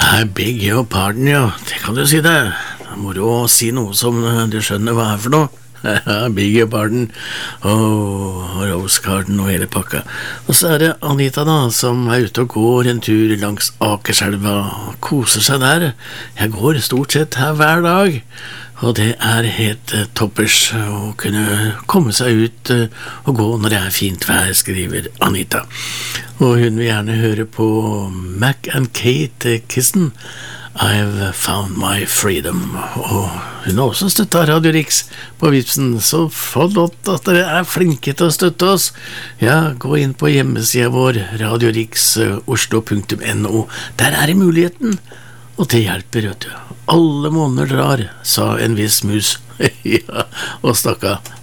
I beg your pardon, ja, det kan du si det. Da må du også si noe som du skjønner hva er for noe. I beg your pardon, Rose Garden og hele pakka. Og så er det Anita da, som er ute og går en tur langs Akerselva og koser seg der. Jeg går stort sett her hver dag, og det er helt toppers å kunne komme seg ut og gå når det er fint vær, skriver Anita. Og hun vil gjerne høre på Mac and Kate Kissen, I've found my freedom. Og hun har også støttet Radio Rix på Vipsen, så flott at dere er flinke til å støtte oss. Ja, gå inn på hjemmesiden vår, radiorixoslo.no. Der er det muligheten, og det hjelper, vet du. Alle måneder drar, sa en viss mus. Ja, og stakka.